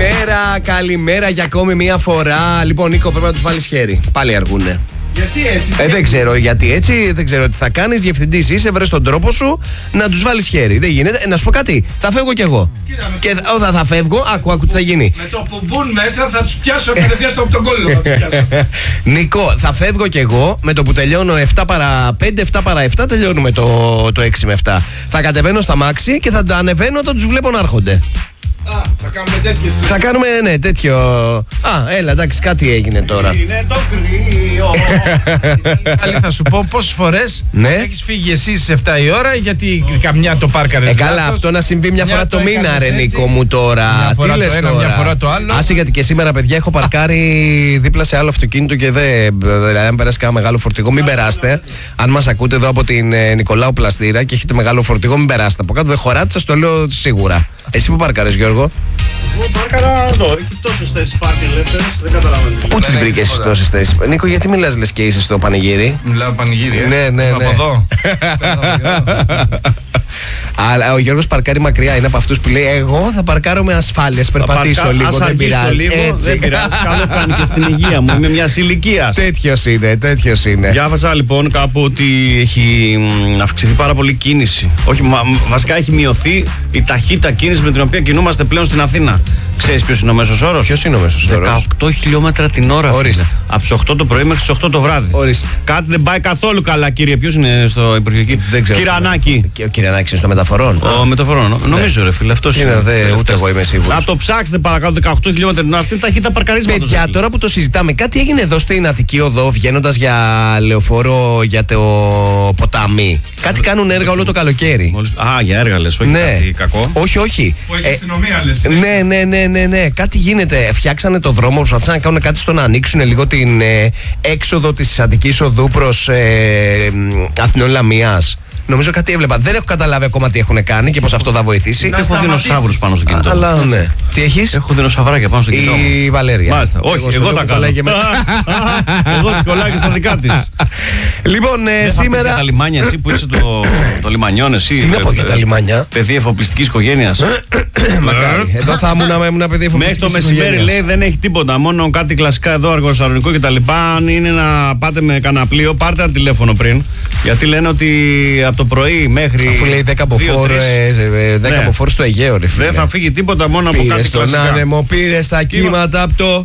Καλημέρα για ακόμη μία φορά. Λοιπόν, Νίκο, πρέπει να τους βάλεις χέρι. Πάλι αργούνε. Γιατί έτσι? Δεν ξέρω γιατί έτσι, δεν ξέρω τι θα κάνεις. Διευθυντής είσαι, βρες τον τρόπο σου να τους βάλεις χέρι. Δεν γίνεται. Να σου πω κάτι, θα φεύγω κι εγώ. Και όταν θα φεύγω, άκου τι θα γίνει. Με το που μπουν μέσα θα τους πιάσω κατευθείαν από τον κόλλο. Θα τους πιάσω. Νικό, θα φεύγω κι εγώ με το που τελειώνω 7 παρά 5, 7 παρά 7 τελειώνουμε το 6 με 7. Θα κατεβαίνω στα μάξι και θα τα ανεβαίνω όταν τους βλέπω να έρχονται. Θα κάνουμε τέτοιες. Θα κάνουμε, ναι, τέτοιο. Έλα, εντάξει, κάτι έγινε τώρα. Είναι το κρύο. Άλλη, θα σου πω πόσες φορές έχεις φύγει εσύ στις 7 η ώρα, γιατί καμιά το πάρκαρες. Καλά, αυτό να συμβεί μια φορά το μήνα, ρε Νίκο μου τώρα. Τι λες τώρα? Μια φορά το άλλο. Άσε, γιατί και σήμερα, παιδιά, έχω παρκάρει δίπλα σε άλλο αυτοκίνητο και δεν. Δηλαδή, αν περάσει κανένα μεγάλο φορτηγό, μην περάσετε. Αν μας ακούτε εδώ από την Νικολάου Πλαστήρα και έχετε μεγάλο φορτηγό, μην περάσετε. Από κάτω δεν χωράτε, σας το λέω σίγουρα. Εσύ που παρκάρες, Γιώργο? Εγώ πάρκαρα εδώ, έχει τόσες θέσεις πάρκι ελεύθερες, δεν καταλαβαίνω. Πού τις βρήκες στις τόσες θέσεις? Νίκο, γιατί μιλάς λες και είσαι στο πανηγύρι? Μιλάω πανηγύρι, Ναι. Από εδώ. Αλλά ο Γιώργος παρκάρει μακριά, είναι από αυτούς που λέει εγώ θα παρκάρω με ασφάλεια, περπατήσω λίγο, δεν πειράζει. Δεν πειράζει, καλό κάνει και στην υγεία μου, είμαι μιας ηλικίας. Τέτοιος είναι. Διάβαζα λοιπόν κάπου ότι έχει αυξηθεί πάρα πολύ κίνηση. Όχι, βασικά έχει μειωθεί η ταχύτητα κίνηση με την οποία κινούμαστε πλέον στην Αθήνα. Ξέρεις ποιος είναι ο μέσος όρος? Ποιος είναι ο μέσος όρος? 18 χιλιόμετρα την ώρα. Ορίστε. Από τις 8 το πρωί μέχρι τις 8 το βράδυ. Ορίστε. Κάτι δεν πάει καθόλου καλά, κύριε. Ποιος είναι στο Υπουργείο εκεί? Δεν ξέρω. Κυρανάκη. Ο Κυρανάκης είναι στο μεταφορών. Ο μεταφορών. Νομίζω, ρε φίλε, αυτός είναι. Ούτε εγώ είμαι σίγουρος. Να το ψάξετε παρακάτω, 18 χιλιόμετρα την ώρα. Αυτή είναι ταχύτητα παρκαρίσματος. Παιδιά, τώρα που το συζητάμε, κάτι έγινε εδώ στην Αττική Οδό, βγαίνοντας για λεωφόρο για το ποτάμι. Κάτι κάνουν έργα όλο το καλοκαίρι. Για έργα λες, όχι κάτι κακό. Όχι. Που έχει αστυνομία λες. Ναι. Κάτι γίνεται. Φτιάξανε το δρόμο, προσπαθήσαν να κάνουν κάτι στο να ανοίξουν λίγο την έξοδο της Αττικής Οδού προς Αθηνών Λαμίας. Νομίζω κάτι έβλεπα. Δεν έχω καταλάβει ακόμα τι έχουν κάνει και πώς αυτό θα βοηθήσει. Έχω δεινοσαύρους πάνω στο κινητό. Αλλά ναι. Τι έχεις? Έχω δεινοσαυράκια πάνω στο κινητό. Η Βαλέρια. Μάλιστα. Όχι, εγώ τα κάνω. Εγώ τις κολλάει και στα δικά της. Λοιπόν, σήμερα. Για τα λιμάνια, εσύ που είσαι το λιμανιόν, εσύ. Τι να πω για τα λιμάνια? Παιδί εφοπλιστικής οικογένειας. Μακάρι. Εδώ θα ήμουν παιδί εφοπλιστικής. Μέχρι το μεσημέρι λέει δεν έχει τίποτα. Μόνο κάτι κλασικά εδώ, Αργοσαλονικό κτλ. Αν είναι να πάτε με κανένα πλοίο, πάρτε ένα τηλέφωνο πριν. Γιατί λένε ότι από το πρωί μέχρι. Αφού λέει 10 από φόρ στο Αιγαίο, ρε φίλε. Δεν θα φύγει τίποτα μόνο από κάτι κλασικά. Πήρε στον άνεμο, πήρε τα κύματα από το.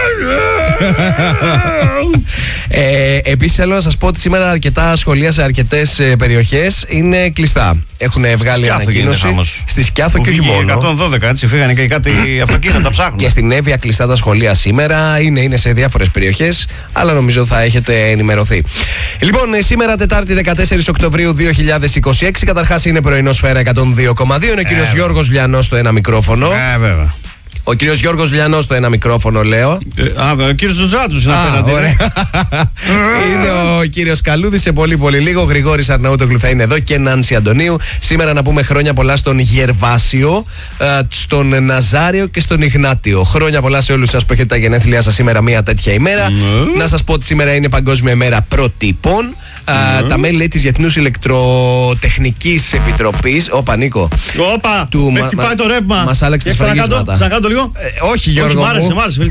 Επίσης θέλω να σας πω ότι σήμερα αρκετά σχολεία σε αρκετές περιοχές είναι κλειστά. Έχουν βγάλει ανακοίνωση στη Σκιάθο και όχι μόνο. 112, έτσι φύγανε και κάτι αυτοκίνητα, τα ψάχνουν. Και στην Εύβοια κλειστά τα σχολεία σήμερα. Είναι σε διάφορες περιοχές, αλλά νομίζω θα έχετε ενημερωθεί. Λοιπόν, σήμερα Τετάρτη 14 Οκτωβρίου 2026. Καταρχάς είναι πρωινό Σφαίρα 102,2. Είναι ο κύριος Γιώργος Λιανός στο ένα μικρόφωνο. Βέβαια. Ο κύριος Γιώργος Λιανός στο ένα μικρόφωνο, λέω. Ο κύριος Ζωτζάτζους είναι απέναντι. Είναι ο κύριος Καλούδης σε πολύ λίγο. Γρηγόρης Αρναούτογλου θα είναι εδώ και Νάνση Αντωνίου. Σήμερα να πούμε χρόνια πολλά στον Γερβάσιο, στον Ναζάριο και στον Ιγνάτιο. Χρόνια πολλά σε όλους σας που έχετε τα γενέθλιά σας σήμερα, μια τέτοια ημέρα. Να σας πω ότι σήμερα είναι Παγκόσμια ημέρα προτύπων. Τα μέλη της Διεθνούς Ηλεκτροτεχνικής Επιτροπής. Όπα, Νίκο. Όπα! Με χτυπάει το ρεύμα. Μας άλλαξε τις φραγίσματα. Σαν κάτω λίγο. Όχι, Γιώργο. Μ' άρεσε.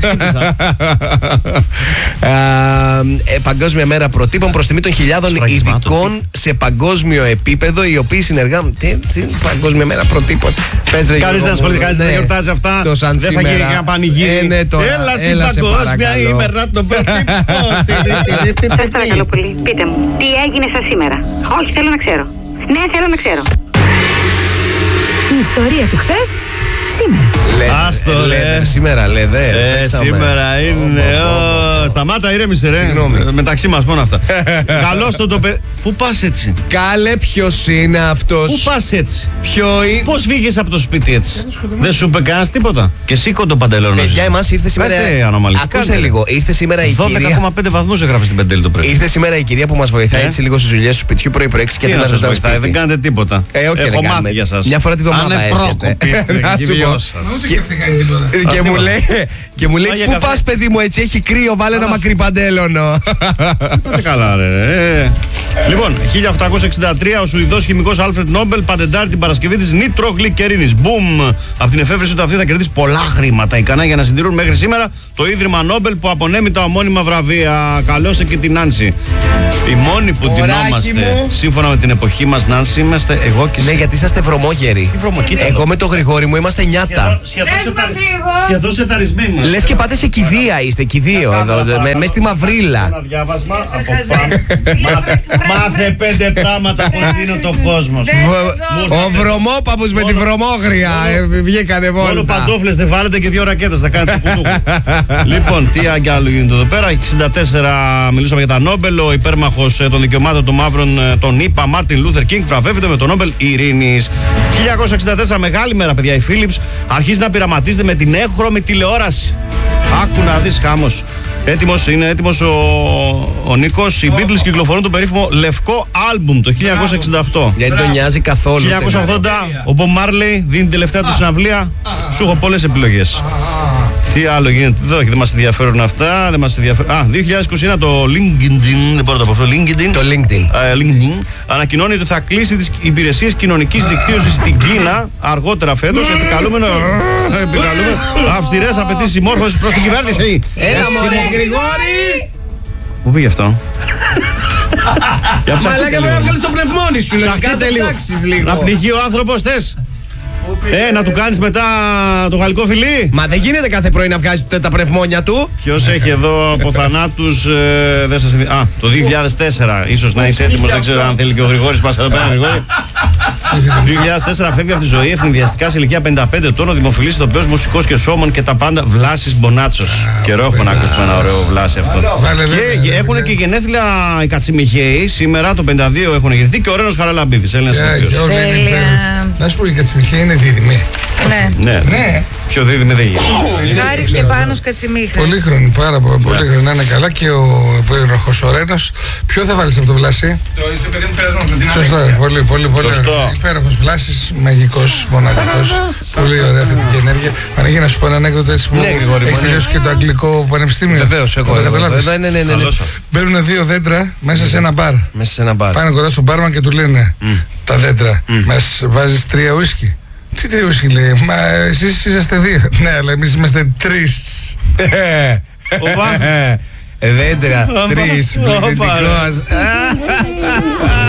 Παγκόσμια μέρα προτύπων προς τιμή των χιλιάδων ειδικών σε παγκόσμιο επίπεδο, οι οποίοι συνεργάζονται. Παγκόσμια μέρα προτύπων. Κανείς δεν ασχολείται, κανείς δεν γιορτάζει αυτά. Δεν θα γίνει κανένα πανηγύρι. Έλα στην Παγκόσμια ημέρα των προτύπων. Παρακαλώ πολύ, πείτε μου, τι έγινε σας σήμερα? Όχι, θέλω να ξέρω. Ναι, θέλω να ξέρω. Η ιστορία του χθες, σήμερα. Άστο ρε. Σήμερα λέτε. Σήμερα είναι. Σταμάτα, ηρέμησε ρε. Μεταξύ μας μόνο αυτά. Καλώς το παιδί. Πού πας έτσι? Καλέ, ποιος είναι αυτός? Πού πας έτσι? Ποιο είναι? Πώς βγήκες από το σπίτι έτσι? Δεν σου είπε κανένας τίποτα? Και σήκω το παντελόνι. Παιδιά, εμάς ήρθε σήμερα. Ακούστε λίγο. Ήρθε σήμερα η κυρία. 12,5 βαθμούς έγραφε στην Πεντέλη το πρωί. Ήρθε σήμερα η κυρία που μας βοηθάει έτσι λίγο στις δουλειές του σπιτιού πρωί-πρωί και δεν σας βοηθάει. Δεν κάνετε τίποτα. Έχω μάθει για σας. Μια φορά τη βδομάδα. Και μου λέει πού πας παιδί μου έτσι, έχει κρύο, βάλε ένα μακρύ παντέλονο. Πάτε καλά ρε. Λοιπόν, 1863 ο Σουηδός χημικός Άλφρεντ Νόμπελ πατεντάρει την παρασκευή της νητρογλυκερίνης. Μπουμ! Από την εφεύρεση του αυτή θα κερδίσει πολλά χρήματα. Ικανά για να συντηρούν μέχρι σήμερα το Ίδρυμα Νόμπελ που απονέμει τα ομώνυμα βραβεία. Καλώστε και την Νάνση. Οι μόνοι που ντυνόμαστε σύμφωνα με την εποχή μας, Νάνση, είμαστε εγώ και εσύ. Ναι, γιατί είσαστε βρωμόγεροι. Εγώ με τον Γρηγόρη μου είμαστε νιάτα. Σχεδόν σεταρισμένοι. Λες και πάτε σε κηδεία, είστε κηδείο εδώ, μες στη μαυρίλα. Ένα διάβασμα από πάνω. Μάθε 5 πράγματα πως δίνω τον κόσμο. Ο βρωμόπαπος με τη βρωμόγρια βγήκανε βόλτα. Μόνο παντόφλες δεν βάλετε και 2 ρακέτες, θα κάνετε κουτούκου. Λοιπόν, τι άλλο γίνεται εδώ πέρα. 64 μιλούσαμε για τα Νόμπελ. Ο υπέρμαχος των δικαιωμάτων των μαύρων, τον ΗΠΑ, Μάρτιν Λούθερ Κίνγκ, βραβεύεται με το Νόμπελ Ειρήνης. 1964, μεγάλη μέρα, παιδιά. Η Philips αρχίζει να πειραματίζεται με την έγχρωμη τηλεόραση. Άκου να δεις, χάμος. Είναι έτοιμος ο Νίκος. Οι Beatles κυκλοφορούν το περίφημο λευκό άλμπουμ το 1968. Δεν τον νοιάζει καθόλου. 1980 ο Bob Marley δίνει την τελευταία του συναυλία. Σου έχω πολλές επιλογές. Τι άλλο γίνεται εδώ, δεν μας ενδιαφέρουν αυτά. Δεν μας ενδιαφέρουν. 2021 το LinkedIn, δεν μπορώ να το πω αυτό. Το LinkedIn. Ανακοινώνει ότι θα κλείσει τις υπηρεσίες κοινωνικής δικτύωσης στην Κίνα αργότερα φέτος. Επικαλούμενο αυστηρές απαιτήσεις συμμόρφωσης προς την κυβέρνηση. Γρηγόρη! Πού πήγε αυτό? Μαλάκα, πρέπει να βγάλεις το πνευμόνι σου. Να πνιγεί ο άνθρωπος θες? Να του κάνεις μετά το γαλλικό φιλί. Μα δεν γίνεται κάθε πρωί να βγάζει τα πνευμόνια του. Ποιος έχει εδώ από θανάτους? Το 2004. Ίσως να είσαι έτοιμος. Δεν ξέρω αν θέλει και ο Γρηγόρης. Πας εδώ πέρα, Γρηγόρη. 2004 φεύγει από τη ζωή ευνηδιαστικά σε ηλικία 55 ετών ο δημοφιλής ηθοποιός, μουσικός και σώμων και τα πάντα Βλάσης Μπονάτσος. Καιρό έχουμε να ακούσουμε ένα ωραίο Βλάση αυτό. Και έχουν και γενέθλια οι Κατσιμιχαίοι. Σήμερα το 52 έχουν γεννηθεί και ο Ρένος Χαραλαμπίδης. Έλληνας ηθοποιός. Να σου πω, οι Κατσιμιχαίοι είναι δίδυμοι. Ναι. Πιο δίδυμοι δεν γίνεται. Χάρης και Πάνος Κατσιμίχας. Πολύχρονοι, πάρα πολύ χρονοι. Να είναι καλά. Και ο Ρένος. Ποιο θα βάλεις από το Βλάση? Το είσαι παιδί μου περασμένο. Σωστά, πολύ υπέροχος Βλάσης, μαγικός, μοναδικός. Πολύ ωραία θετική ενέργεια. Παναγί, να σου πω ένα ανέκδοτο έτσι που έχεις τελειώσει και το Αγγλικό Πανεπιστήμιο. Βεβαίως, εγώ. Μπαίνουν 2 δέντρα μέσα σε ένα μπαρ. Πάνε κοντά στον μπάρμαν και του λένε τα δέντρα, μας βάζεις 3 ουίσκι? Τι 3 ουίσκι, λέει? Μα εσείς είσαστε 2. Ναι, αλλά εμείς είμαστε 3. Δέντρα, 3, πληθυντικός.